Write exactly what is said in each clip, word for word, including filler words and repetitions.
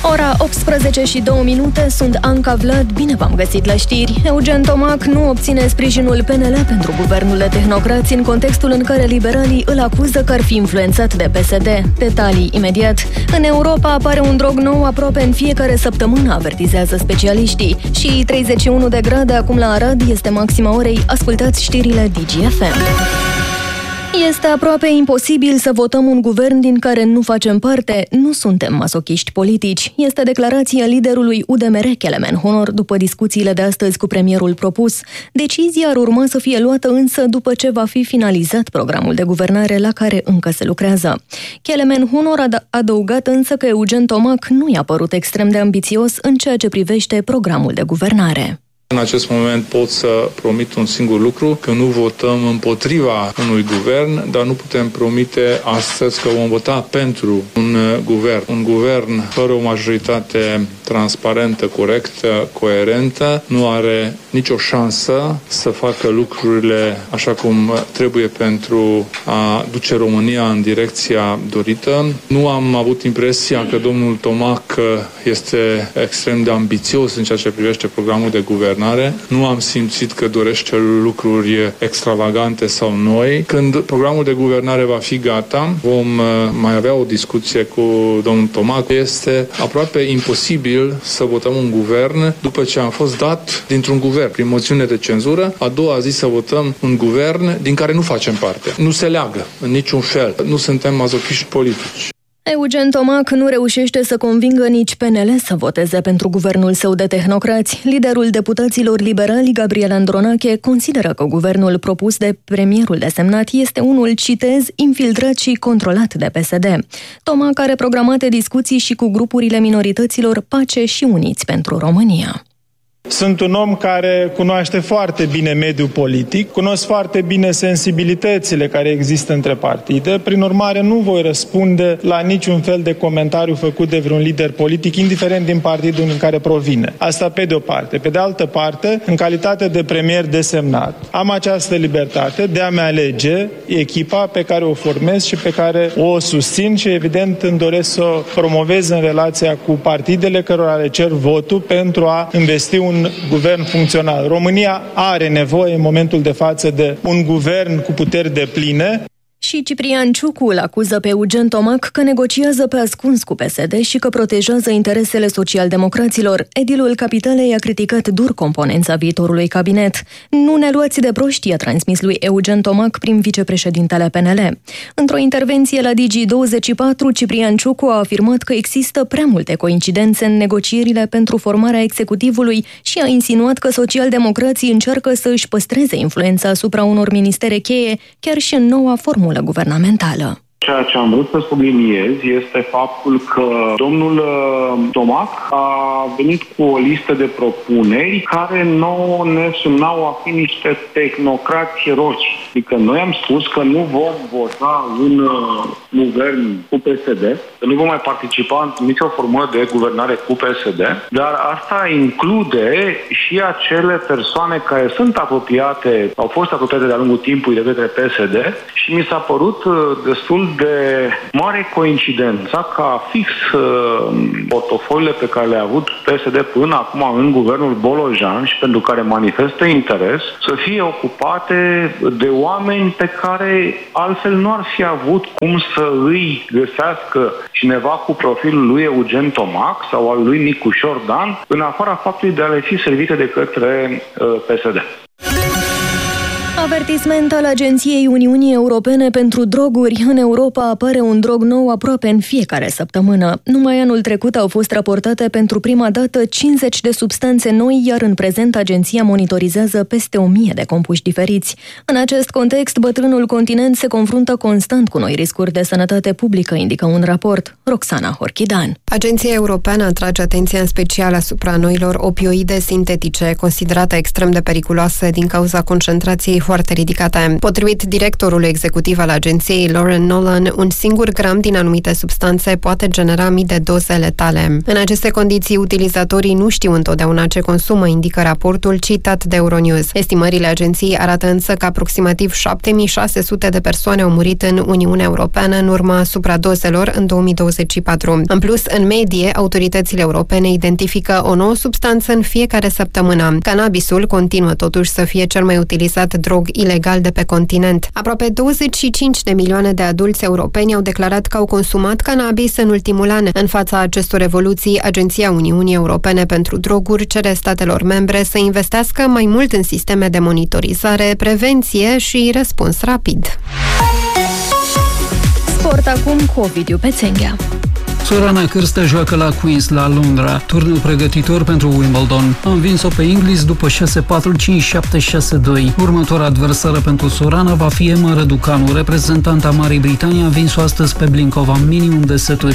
Ora optsprezece și două minute, sunt Anca Vlad, bine v-am găsit la știri. Eugen Tomac nu obține sprijinul P N L pentru guvernul de tehnocrați în contextul în care liberalii îl acuză că ar fi influențat de P S D. Detalii imediat. În Europa apare un drog nou aproape în fiecare săptămână, avertizează specialiștii. Și treizeci și unu de grade acum la Arad este maxima orei. Ascultați știrile D G F M. Este aproape imposibil să votăm un guvern din care nu facem parte. Nu suntem masochiști politici. Este declarația liderului U D M R, Kelemen Honor, după discuțiile de astăzi cu premierul propus. Decizia ar urma să fie luată însă după ce va fi finalizat programul de guvernare la care încă se lucrează. Kelemen Honor a adăugat însă că Eugen Tomac nu i-a părut extrem de ambițios în ceea ce privește programul de guvernare. În acest moment pot să promit un singur lucru, că nu votăm împotriva unui guvern, dar nu putem promite astăzi că vom vota pentru un guvern. Un guvern fără o majoritate transparentă, corectă, coerentă, nu are nicio șansă să facă lucrurile așa cum trebuie pentru a duce România în direcția dorită. Nu am avut impresia că domnul Tomac este extrem de ambițios în ceea ce privește programul de guvernare. Nu am simțit că dorește lucruri extravagante sau noi. Când programul de guvernare va fi gata, vom mai avea o discuție cu domnul Tomac. Este aproape imposibil să votăm un guvern după ce am fost dat dintr-un guvern prin moțiune de cenzură. A doua zi să votăm un guvern din care nu facem parte. Nu se leagă în niciun fel. Nu suntem mazochiști politici. Eugen Tomac nu reușește să convingă nici P N L să voteze pentru guvernul său de tehnocrați. Liderul deputaților liberali, Gabriel Andronache, consideră că guvernul propus de premierul desemnat este unul, citez, infiltrat și controlat de P S D. Tomac are programate discuții și cu grupurile minorităților Pace și Uniți pentru România. Sunt un om care cunoaște foarte bine mediul politic, cunosc foarte bine sensibilitățile care există între partide, prin urmare nu voi răspunde la niciun fel de comentariu făcut de vreun lider politic, indiferent din partidul în care provine. Asta pe de o parte. Pe de altă parte, în calitate de premier desemnat, am această libertate de a-mi alege echipa pe care o formez și pe care o susțin și evident îmi doresc să o promovez în relația cu partidele cărora le cer votul pentru a investi un un guvern funcțional. România are nevoie în momentul de față de un guvern cu puteri depline. Și Ciprian Ciucu îl acuză pe Eugen Tomac că negociază pe ascuns cu P S D și că protejează interesele socialdemocraților. Edilul Capitalei a criticat dur componența viitorului cabinet. Nu ne luați de proști, a transmis lui Eugen Tomac, prim vicepreședintele P N L. Într-o intervenție la Digi douăzeci și patru, Ciprian Ciucu a afirmat că există prea multe coincidențe în negocierile pentru formarea executivului și a insinuat că socialdemocrații încearcă să își păstreze influența asupra unor ministere cheie, chiar și în noua formulă guvernamentală. Ceea ce am vrut să subliniez este faptul că domnul Tomac a venit cu o listă de propuneri care nouă ne sunau a fi niște tehnocrați heroici. Adică noi am spus că nu vom vota un guvern cu P S D, că nu vom mai participa în nicio formă de guvernare cu P S D, dar asta include și acele persoane care sunt apropiate, au fost apropiate de-a lungul timpului de către P S D și mi s-a părut destul de mare coincidența ca fix uh, portofoliile pe care le-a avut P S D până acum în guvernul Bolojan și pentru care manifestă interes să fie ocupate de oameni pe care altfel nu ar fi avut cum să îi găsească cineva cu profilul lui Eugen Tomac sau al lui Nicușor Dan, în afara faptului de a le fi servite de către uh, P S D. Avertisment al Agenției Uniunii Europene pentru Droguri. În Europa apare un drog nou aproape în fiecare săptămână. Numai anul trecut au fost raportate pentru prima dată cincizeci de substanțe noi, iar în prezent agenția monitorizează peste o mie de compuși diferiți. În acest context, bătrânul continent se confruntă constant cu noi riscuri de sănătate publică, indică un raport. Roxana Horchidan. Agenția Europeană atrage atenția în special asupra noilor opioide sintetice, considerate extrem de periculoase din cauza concentrației foarte ridicate. Potrivit directorului executiv al agenției, Lauren Nolan, un singur gram din anumite substanțe poate genera mii de doze letale. În aceste condiții, utilizatorii nu știu întotdeauna ce consumă, indică raportul citat de Euronews. Estimările agenției arată însă că aproximativ șapte mii șase sute de persoane au murit în Uniunea Europeană în urma supradozelor în două mii douăzeci și patru. În plus, în medie, autoritățile europene identifică o nouă substanță în fiecare săptămână. Cannabisul continuă totuși să fie cel mai utilizat drog ilegal de pe continent. Aproape douăzeci și cinci de milioane de adulți europeni au declarat că au consumat cannabis în ultimul an. În fața acestor evoluții, Agenția Uniunii Europene pentru Droguri cere statelor membre să investească mai mult în sisteme de monitorizare, prevenție și răspuns rapid. Sport acum cu Ovidiu Pețenghea. Sorana Cârstea joacă la Queens, la Londra, turnul pregătitor pentru Wimbledon. A învins-o pe Inglis după șase patru, cinci șapte, șase doi. Următoarea adversară pentru Sorana va fi Emma Răducanu, reprezentanta Marii Britanii, a învins-o astăzi pe Blinkova, minimum de seturi.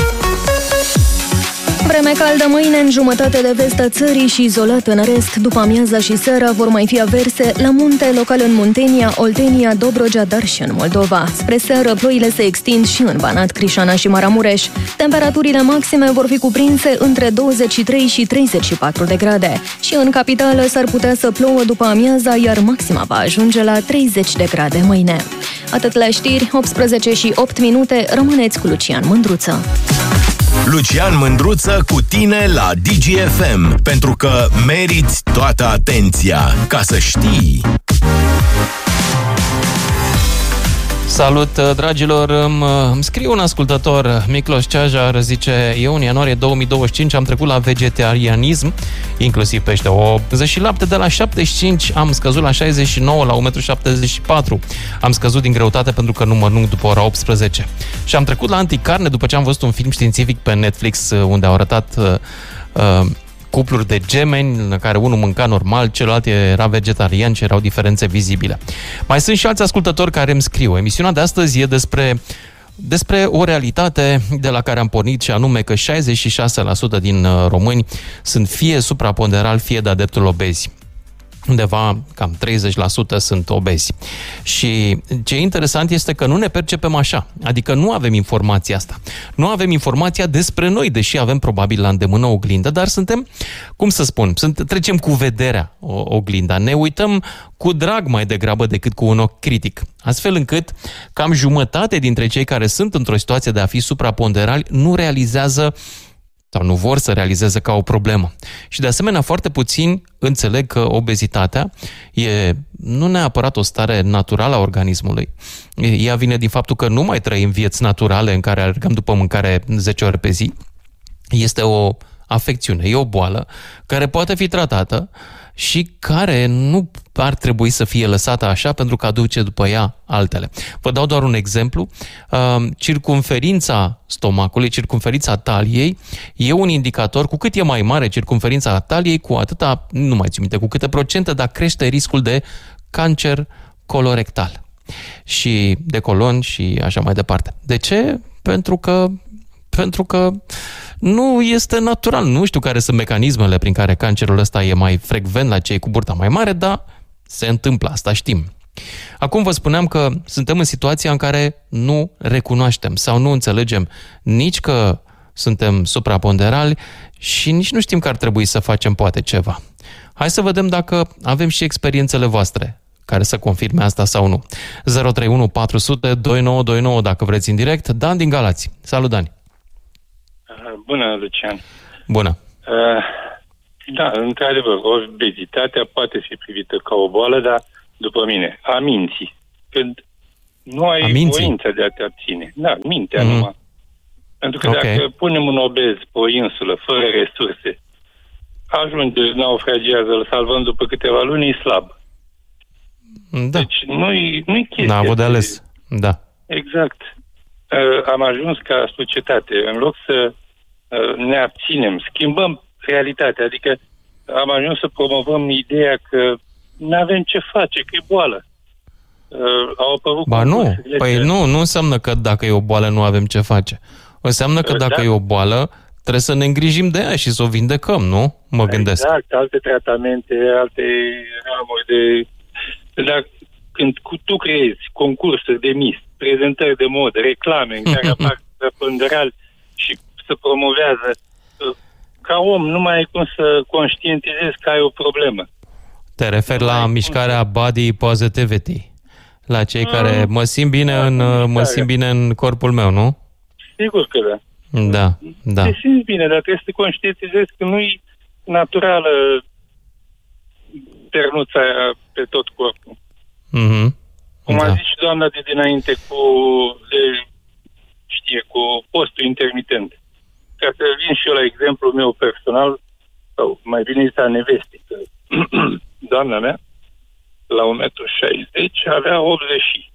Vreme caldă mâine în jumătate de vest a țării și izolat în rest. După amiaza și seara vor mai fi averse la munte, local în Muntenia, Oltenia, Dobrogea, dar și în Moldova. Spre seară, ploile se extind și în Banat, Crișana și Maramureș. Temperaturile maxime vor fi cuprinse între douăzeci și trei și treizeci și patru de grade. Și în capitală s-ar putea să plouă după amiaza, iar maxima va ajunge la treizeci de grade mâine. Atât la știri, optsprezece și opt minute, rămâneți cu Lucian Mândruță. Lucian Mândruță cu tine la D G F M, pentru că meriți toată atenția, ca să știi. Salut, dragilor! Îmi, îmi scrie un ascultător, Micloș Ceajar, zice: eu în ianuarie două mii douăzeci și cinci am trecut la vegetarianism, inclusiv pește. optzeci și lapte de la șaptezeci și cinci am scăzut la șaizeci și nouă, la unu virgulă șaptezeci și patru. Am scăzut din greutate pentru că nu mănânc după ora optsprezece. Și am trecut la anticarne după ce am văzut un film științific pe Netflix unde au arătat uh, uh, cupluri de gemeni, în care unul mânca normal, celălalt era vegetarian și erau diferențe vizibile. Mai sunt și alți ascultători care îmi scriu. Emisiunea de astăzi e despre, despre o realitate de la care am pornit, și anume că șaizeci și șase la sută din români sunt fie supraponderali, fie de-a dreptul obezi. Undeva cam treizeci la sută sunt obezi. Și ce e interesant este că nu ne percepem așa. Adică nu avem informația asta. Nu avem informația despre noi, deși avem probabil la îndemână oglindă, dar suntem, cum să spun, sunt, trecem cu vederea oglinda. Ne uităm cu drag mai degrabă decât cu un ochi critic. Astfel încât cam jumătate dintre cei care sunt într-o situație de a fi supraponderali nu realizează sau nu vor să realizeze ca o problemă. Și de asemenea, foarte puțini înțeleg că obezitatea e nu neapărat o stare naturală a organismului. Ea vine din faptul că nu mai trăim vieți naturale în care alergăm după mâncare zece ore pe zi. Este o afecțiune, e o boală care poate fi tratată și care nu ar trebui să fie lăsată așa pentru că aduce după ea altele. Vă dau doar un exemplu. Circumferința stomacului, circumferința taliei, e un indicator. Cu cât e mai mare circumferința taliei, cu atâta, nu mai țin minte, cu câte procente, dar crește riscul de cancer colorectal și de colon și așa mai departe. De ce? Pentru că pentru că nu este natural. Nu știu care sunt mecanismele prin care cancerul ăsta e mai frecvent la cei cu burta mai mare, dar se întâmplă, asta știm. Acum vă spuneam că suntem în situația în care nu recunoaștem sau nu înțelegem nici că suntem supraponderali și nici nu știm că ar trebui să facem poate ceva. Hai să vedem dacă avem și experiențele voastre care să confirme asta sau nu. zero trei unu patru zero zero doi nouă doi nouă dacă vreți în direct. Dan din Galați. Salut, Dan! Bună, Lucian! Bună! Uh, da, într-adevăr, obezitatea poate fi privită ca o boală, dar, după mine, a minții. Când nu ai voința de a te abține. Da, mintea mm-hmm. numai. Pentru că okay. dacă punem un obez pe o insulă, fără resurse, ajunge, naufragiază, îl salvăm după câteva luni, e slab. Da. Deci nu-i, nu-i chestia. N-a avut de ales, da. Exact. Uh, am ajuns ca societate, în loc să uh, ne abținem, schimbăm realitatea, adică am ajuns să promovăm ideea că nu avem ce face, că e boală. Uh, au apărut ba nu, păi nu, nu înseamnă că dacă e o boală nu avem ce face. Înseamnă că dacă da. e o boală, trebuie să ne îngrijim de ea și să o vindecăm, nu? Mă gândesc. Exact, alte tratamente, alte ramuri de... Dar când tu creezi concursuri de mis, prezentări de mod, reclame în care apar preponderali și se promovează, ca om nu mai ai cum să conștientizezi că ai o problemă. Te referi la ai mișcarea să... body positivity, la cei mm, care mă simt bine da, în mă simt bine în corpul meu, nu? Sigur că da. Da, da. Te simți bine, dar trebuie să conștientizezi că nu-i naturală pernuța aia pe tot corpul. Mm-hmm. Cum da. a zis și doamna de dinainte cu, de, știe, cu postul intermitent. Ca să vin și eu la exemplul meu personal, sau mai bine zis a nevestii, că doamna mea, la unu virgulă șaizeci metri, avea optzeci.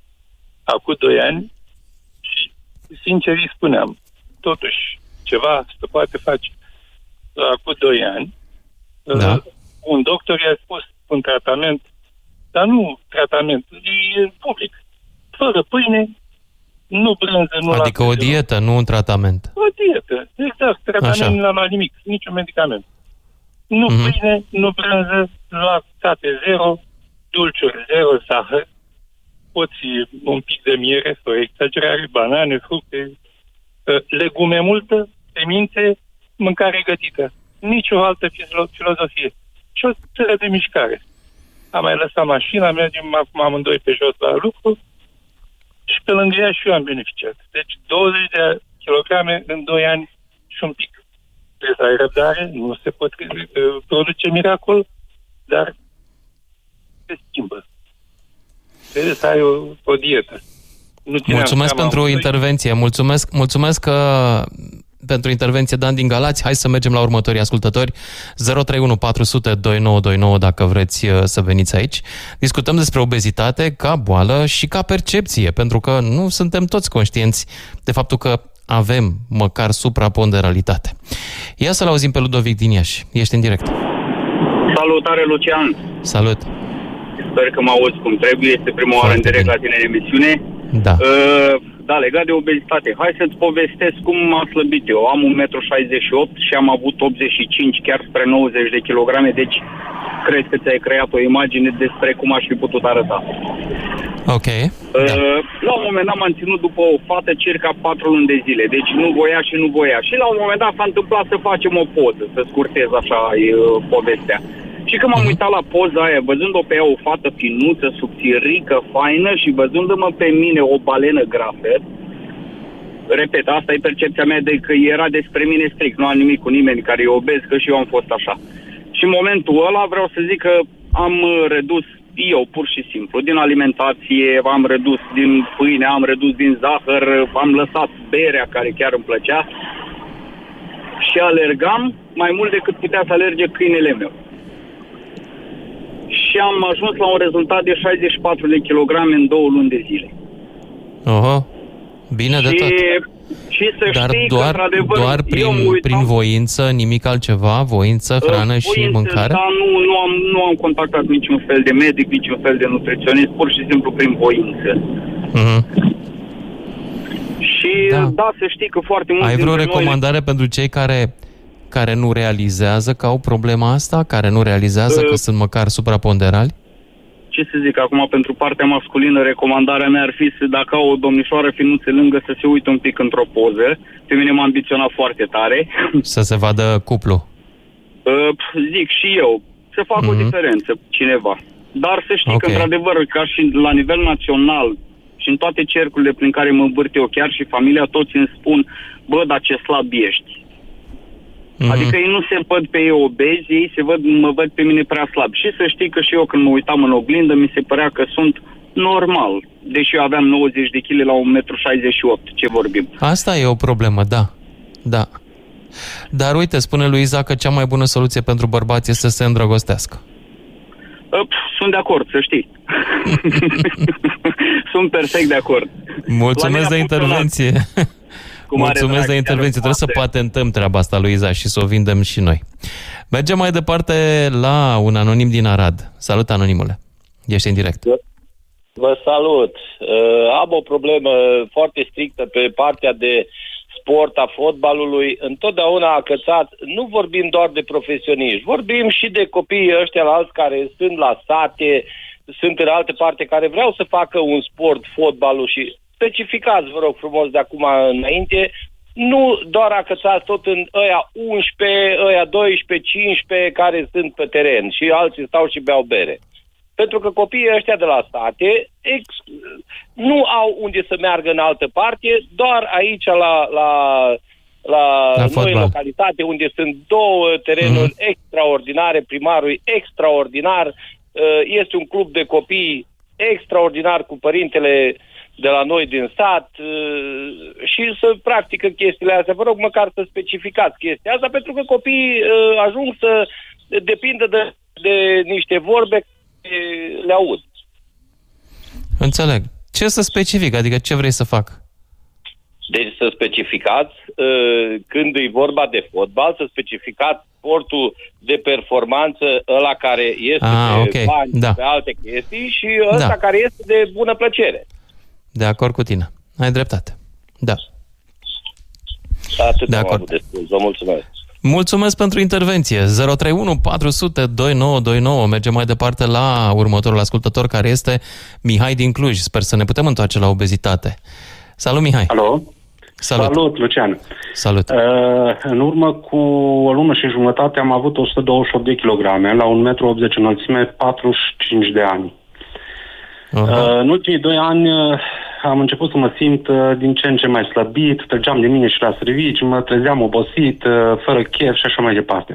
Acum doi ani, și sincer îi spuneam, totuși, ceva se poate face. Acum doi ani, da. un doctor i-a spus un tratament, dar nu tratament, e public. Fără pâine, nu brânză, nu lapte. Adică o dietă, nu un tratament. O dietă, exact. Tratament nu la nimic, niciun medicament. Nu mm-hmm. pâine, nu brânză, lactate zero, dulciuri zero, zahăr, poți un pic de miere, fără exagerare, banane, fructe, legume multă, semințe, mâncare gătită. Nici o altă filozofie. Și o țără de mișcare. Am mai lăsat mașina, mergem acum amândoi pe jos la lucru și pe lângă ea și eu am beneficiat. Deci douăzeci de kilograme în doi ani și un pic. Trebuie să ai răbdare, nu se pot produce miracol, dar se schimbă. Trebuie să ai o, o dietă. Nu mulțumesc pentru intervenție. Mulțumesc, mulțumesc că pentru intervenție, Dan din Galați. Hai să mergem la următorii ascultători. zero trei unu patru zero zero doi nouă doi nouă dacă vreți să veniți aici. Discutăm despre obezitate ca boală și ca percepție, pentru că nu suntem toți conștienți de faptul că avem măcar supraponderalitate. Ia să-l auzim pe Ludovic din Iași. Ești în direct. Salutare, Lucian! Salut! Sper că mă auzi cum trebuie. Este prima oară în direct la tine în emisiune. Da. Uh, da, legat de obezitate. Hai să-ți povestesc cum m-am slăbit eu. Am unu virgulă șaizeci și opt metri și am avut optzeci și cinci, chiar spre nouăzeci de kilograme, deci crezi că ți-ai creat o imagine despre cum aș fi putut arăta. Ok. Uh, da. La un moment dat m-am ținut după o fată circa patru luni de zile, deci nu voia și nu voia. Și la un moment dat s-a întâmplat să facem o poză, să scurtez așa uh, povestea. Și când m-am uitat la poza aia, văzând-o pe ea o fată finuță, subțirică, faină și văzându-mă pe mine o balenă grasă, repet, asta e percepția mea de că era despre mine strict, nu am nimic cu nimeni care e obez, că și eu am fost așa. Și în momentul ăla vreau să zic că am redus eu, pur și simplu, din alimentație, am redus din pâine, am redus din zahăr, am lăsat berea care chiar îmi plăcea și alergam mai mult decât putea să alerge câinele meu. Și am ajuns la un rezultat de șaizeci și patru de kilograme în două luni de zile. Oho, bine de tot. Și să Dar știi doar, că, într-adevăr, doar prin, uitam, prin voință, nimic altceva? Voință, hrană voință, și mâncare? Da, nu, nu, am, nu am contactat niciun fel de medic, niciun fel de nutriționist, pur și simplu prin voință. Uh-huh. Și da. da, să știi că foarte mult. Ai vreo recomandare noi... pentru cei care... care nu realizează că au problema asta? Care nu realizează uh, că sunt măcar supraponderali? Ce să zic, acum pentru partea masculină, recomandarea mea ar fi să, dacă au o domnișoară finuță lângă, să se uite un pic într-o poză. Pe mine m-a ambiționat foarte tare. Să se vadă cuplu. Uh, zic și eu, să fac mm-hmm. o diferență cineva. Dar să știi okay. că, într-adevăr, ca și la nivel național și în toate cercurile prin care mă învârt eu, chiar și familia, toți îmi spun, bă, dar ce slab ești. Adică ei nu se văd pe ei obezi, ei se văd, mă văd pe mine prea slab. Și să știi că și eu când mă uitam în oglindă, mi se părea că sunt normal. Deși eu aveam nouăzeci de kilograme la unu virgulă șaizeci și opt metri, ce vorbim. Asta e o problemă, da. Da. Dar uite, spune Luiza că cea mai bună soluție pentru bărbați este să se îndrăgostească. Sunt de acord, să știi. Sunt perfect de acord. Mulțumesc de intervenție. Mulțumesc de intervenție. Trebuie să patentăm treaba asta, Luiza, și să o vindem și noi. Mergem mai departe la un anonim din Arad. Salut, anonimule. Ești în direct. Vă salut. Am o problemă foarte strictă pe partea de sport a fotbalului. Întotdeauna a cățat, nu vorbim doar de profesioniști, vorbim și de copiii ăștia alți care sunt la sate, sunt în altă parte care vreau să facă un sport, fotbalul și specificați, vă rog frumos, de acum înainte, nu doar a cățați tot în ăia unsprezece, ăia doisprezece, cincisprezece care sunt pe teren și alții stau și beau bere. Pentru că copiii ăștia de la state ex, nu au unde să meargă în altă parte, doar aici la, la, la, la noi localitate, unde sunt două terenuri mm-hmm. extraordinare, primarul extraordinar, este un club de copii extraordinar cu părintele de la noi din sat și să practică chestiile astea. Vă rog măcar să specificați chestia asta, pentru că copiii ajung să depindă de, de niște vorbe le aud. Înțeleg. Ce să specific? Adică ce vrei să fac? Deci să specificați când e vorba de fotbal, să specificați sportul de performanță, ăla care este ah, pe okay. bani, da. pe alte chestii și ăsta da. care este de bună plăcere. De acord cu tine. Ai dreptate. Da. Atât de am avut de spus. Vă mulțumesc. Mulțumesc pentru intervenție. zero trei unu patru zero zero doi nouă doi nouă. Mergem mai departe la următorul ascultător, care este Mihai din Cluj. Sper să ne putem întoarce la obezitate. Salut, Mihai. Alo. Salut. Salut, Lucian. Salut. Uh, în urmă cu o lună și jumătate am avut o sută douăzeci și opt de kilograme, la un metru optzeci înălțime, patruzeci și cinci de ani. Uh-huh. Uh, în ultimii doi ani uh, am început să mă simt uh, din ce în ce mai slăbit, trăgeam de mine și la servici, mă trezeam obosit, uh, fără chef și așa mai departe.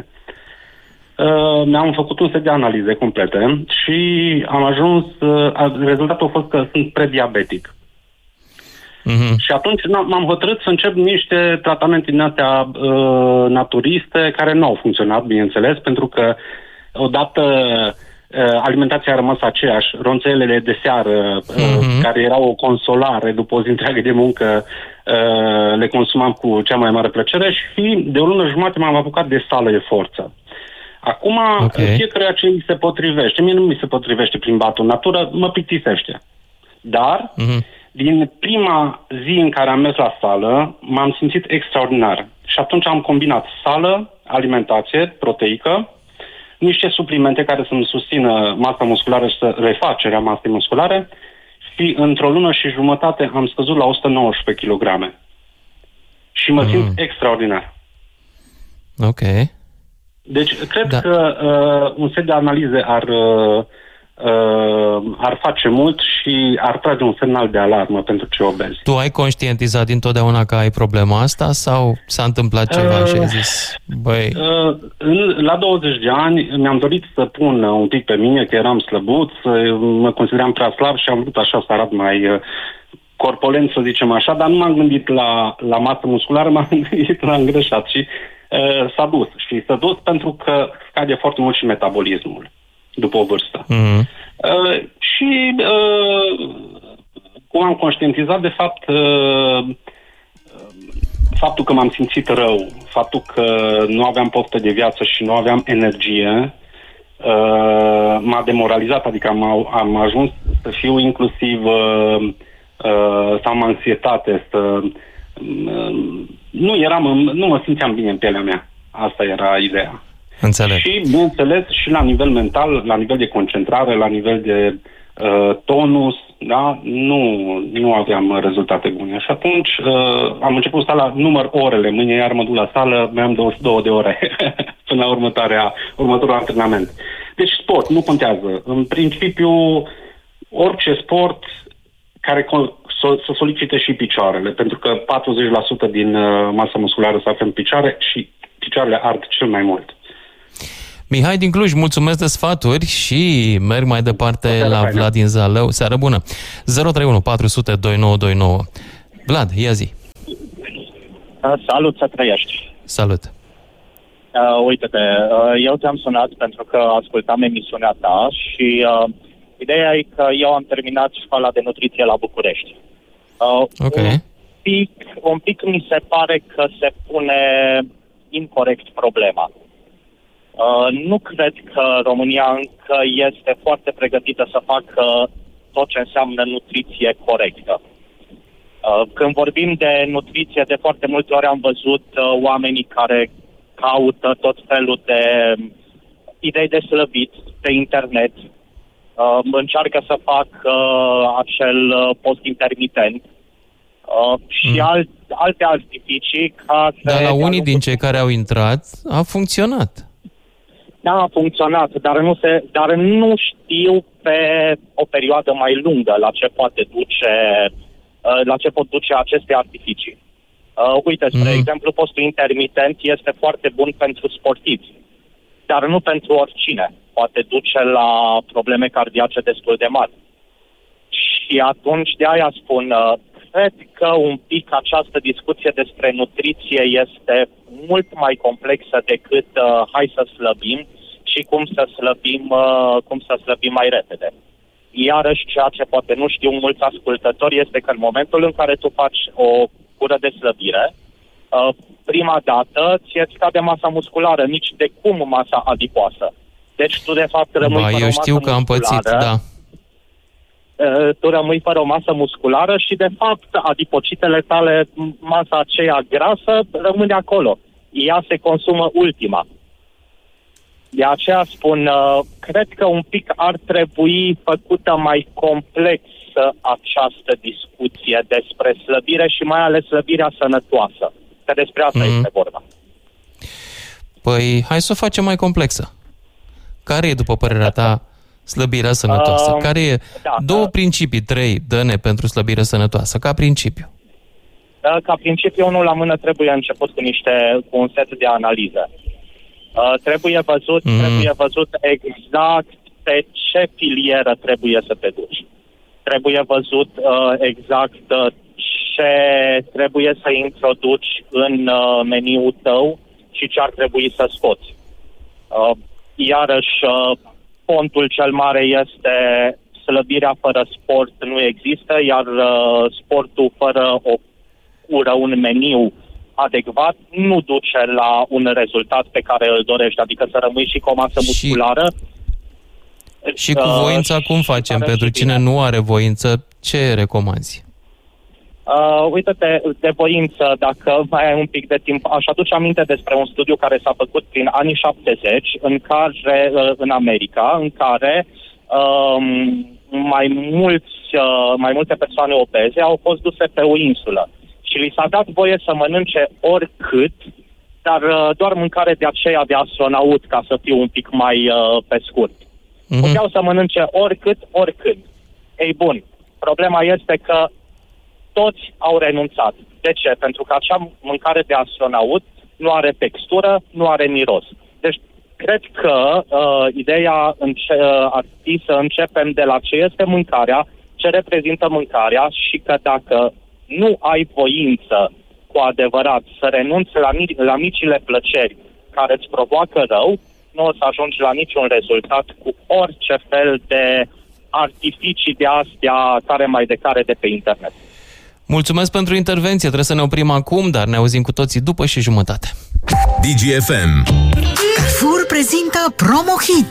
Uh, mi-am făcut un set de analize complete și am ajuns, uh, rezultatul a fost că sunt prediabetic. Uh-huh. Și atunci m-am hotărât să încep niște tratamente din astea uh, naturiste care nu au funcționat, bineînțeles, pentru că odată uh, alimentația a rămas aceeași, ronțelele de seară, uh, uh-huh. care erau o consolare după o zi întreagă de muncă, uh, le consumam cu cea mai mare plăcere și de o lună jumătate m-am apucat de sală de forță. Acum, okay. fiecare ce mi se potrivește, mie nu mi se potrivește plimbatul în natură, mă plictisește. Dar uh-huh. din prima zi în care am mers la sală, m-am simțit extraordinar. Și atunci am combinat sală, alimentație, proteică, niște suplimente care să-mi susțină masa musculară și să refacerea masei musculare și într-o lună și jumătate am scăzut la o sută nouăsprezece kilograme. Și mă mm. simt extraordinar. Ok. Deci, cred da. că uh, un set de analize ar... Uh, Uh, ar face mult și ar trage un semnal de alarmă pentru cei obezi. Tu ai conștientizat dintotdeauna că ai problema asta sau s-a întâmplat ceva uh, și ai zis, băi... Uh, în, la douăzeci de ani mi-am dorit să pun un pic pe mine, că eram slăbuț, mă consideram prea slab și am vrut așa să arăt mai uh, corpulent, să zicem așa, dar nu m-am gândit la, la masă musculară, m-am gândit la îngrășat și uh, s-a dus. Și s-a dus pentru că scade foarte mult și metabolismul după o vârstă. Mm-hmm. Uh, și uh, cum am conștientizat, de fapt, uh, faptul că m-am simțit rău, faptul că nu aveam poftă de viață și nu aveam energie, uh, m-a demoralizat, adică am, am ajuns să fiu inclusiv, uh, uh, să am anxietate, să... Uh, nu, eram, nu mă simțeam bine în pielea mea. Asta era ideea. Înțeleg. Și, bineînțeles, și la nivel mental, la nivel de concentrare, la nivel de uh, tonus, da, nu, nu aveam rezultate bune. Și atunci uh, am început să la număr orele. Mâine iar mă duc la sală, mai am douăzeci și două de ore până la următoarea, următorul antrenament. Deci sport, nu contează. În principiu, orice sport care să solicite și picioarele, pentru că patruzeci la sută din uh, masa musculară se află în picioare și picioarele ard cel mai mult. Mihai din Cluj, mulțumesc de sfaturi și merg mai departe la faină. Vlad din Zalău. Seară bună! zero trei unu patru zero zero doi nouă doi nouă. Vlad, ia zi! Salut, să trăiești! Salut! Uh, uite-te, uh, eu te-am sunat pentru că ascultam emisiunea ta și uh, ideea e că eu am terminat școala de nutriție la București. Uh, ok. Un pic, un pic mi se pare că se pune incorect problema. Uh, nu cred că România încă este foarte pregătită să facă tot ce înseamnă nutriție corectă. Uh, când vorbim de nutriție, de foarte multe ori am văzut uh, oamenii care caută tot felul de idei de slăbit pe internet, uh, încearcă să fac uh, acel uh, post intermitent uh, și mm. alt, alte artificii care... Dar la unii din cei care au intrat a funcționat. Da, a funcționat, dar nu, se, dar nu știu pe o perioadă mai lungă la ce poate duce, uh, la ce pot duce aceste artificii. Uh, uite, spre mm. exemplu, postul intermitent este foarte bun pentru sportivi, dar nu pentru oricine. Poate duce la probleme cardiace destul de mari. Și atunci, de aia spun, uh, cred că un pic această discuție despre nutriție este mult mai complexă decât uh, hai să slăbim și cum să slăbim, uh, cum să slăbim mai repede. Iarăși, ceea ce poate nu știu mulți ascultători este că în momentul în care tu faci o cură de slăbire, uh, prima dată ți-e scade masa musculară, nici de cum masa adipoasă. Deci tu de fapt rămâi ba, fără eu o masă știu că am pățit, da. Uh, tu rămâi fără o masă musculară și de fapt adipocitele tale, masa aceea grasă, rămâne acolo. Ea se consumă ultima. De aceea spun, uh, cred că un pic ar trebui făcută mai complexă această discuție despre slăbire și mai ales slăbirea sănătoasă. Că despre asta mm-hmm. este vorba. Păi, hai să o facem mai complexă. Care e, după părerea ta, slăbirea sănătoasă? Uh, Care e? Da, Două uh, principii, trei, dă-ne pentru slăbire sănătoasă, ca principiu. Uh, ca principiu, unul la mână trebuie început cu niște, cu un set de analize. Uh, trebuie văzut, mm. trebuie văzut exact pe ce filieră trebuie să te duci. Trebuie văzut uh, exact uh, ce trebuie să introduci în uh, meniul tău și ce ar trebui să scoți. Uh, iarăși, uh, pontul cel mare este slăbirea fără sport nu există, iar uh, sportul fără o cură, un meniu adecvat, nu duce la un rezultat pe care îl dorești, adică să rămâi și cu o masă și, musculară. Și cu voința uh, cum facem? Pentru cine bine. nu are voință, ce recomanzi? Uh, uite-te, de voință, dacă mai ai un pic de timp, aș aduce aminte despre un studiu care s-a făcut prin anii șaptezeci, în care, uh, în America, în care uh, mai, mulți, uh, mai multe persoane obeze au fost duse pe o insulă. Și li s-a dat voie să mănânce oricât, dar uh, doar mâncare de aceea de astronaut, ca să fiu un pic mai uh, pe scurt. Mm-hmm. Puteau să mănânce oricât, oricât. Ei bun, problema este că toți au renunțat. De ce? Pentru că acea mâncare de astronaut nu are textură, nu are miros. Deci, cred că uh, ideea înce- uh, ar fi să începem de la ce este mâncarea, ce reprezintă mâncarea și că dacă nu ai voință cu adevărat să renunți la, mic- la micile plăceri care îți provoacă rău, nu o să ajungi la niciun rezultat cu orice fel de artificii de astea care mai de care de pe internet. Mulțumesc pentru intervenție, trebuie să ne oprim acum, dar ne auzim cu toții după și jumătate. D G F M Carrefour prezintă Promo Hit.